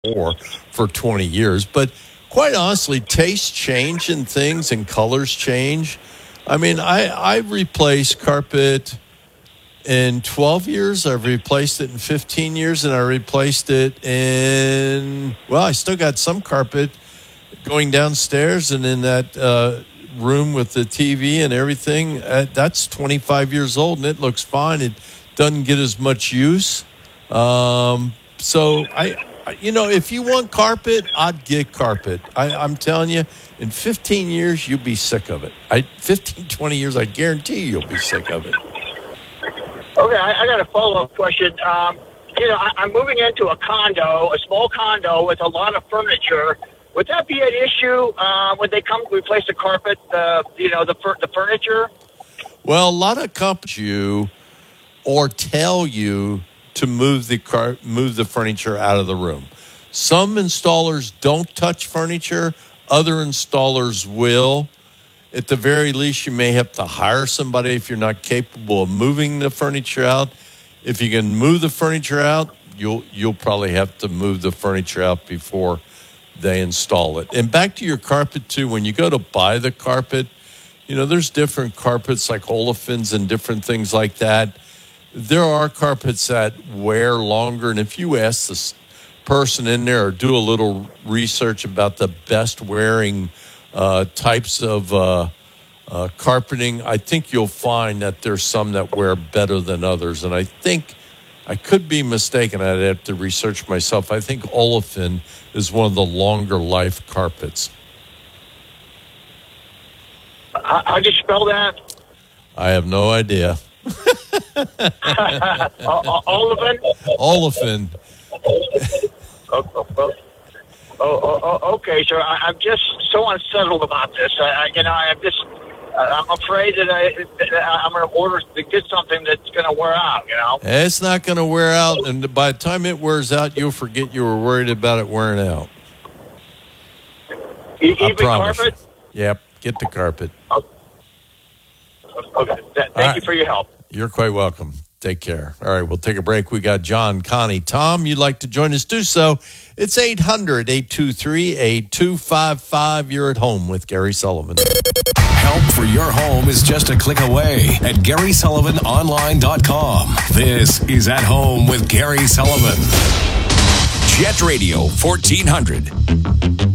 for 20 years. But quite honestly, tastes change and things and colors change. I mean, I replaced carpet in 12 years. I've replaced it in 15 years, and I replaced it in, well, I still got some carpet going downstairs and in that room with the TV and everything. That's 25 years old, and it looks fine. It doesn't get as much use. So if you want carpet, I'd get carpet. I'm telling you, in 15 years, you'll be sick of it. 20 years, I guarantee you'll be sick of it. Okay, I got a follow-up question. I'm moving into a small condo with a lot of furniture. Would that be an issue when they come to replace the carpet, the furniture? Well, a lot of companies tell you to move the furniture out of the room. Some installers don't touch furniture. Other installers will. At the very least, you may have to hire somebody if you're not capable of moving the furniture out. If you can move the furniture out, you'll probably have to move the furniture out before they install it. And back to your carpet, too, when you go to buy the carpet, there's different carpets like olefins and different things like that. There are carpets that wear longer, and if you ask this person in there or do a little research about the best wearing types of carpeting, I think you'll find that there's some that wear better than others. And I think, I could be mistaken, I'd have to research myself, I think olefin is one of the longer life carpets. How'd you spell that? I have no idea. Olefin? Olefin. Okay, sir. I'm just so unsettled about this. I'm afraid that I'm going to order to get something that's going to wear out, It's not going to wear out, and by the time it wears out, you'll forget you were worried about it wearing out. Even carpet? Yep, get the carpet. Okay, thank you for your help. You're quite welcome. Take care. All right, we'll take a break. We got John, Connie, Tom. You'd like to join us? Do so. It's 800-823-8255. You're at home with Gary Sullivan. Help for your home is just a click away at GarySullivanOnline.com. This is At Home with Gary Sullivan. Jet Radio 1400.